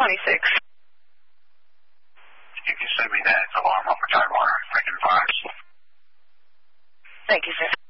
26. You can send me that alarm over Tidewater. I can advise. Thank you, sir.